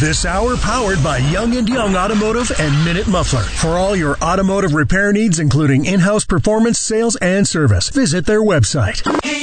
This hour powered by Young & Young Automotive and Minute Muffler. For all your automotive repair needs, including in-house performance, sales, and service, visit their website.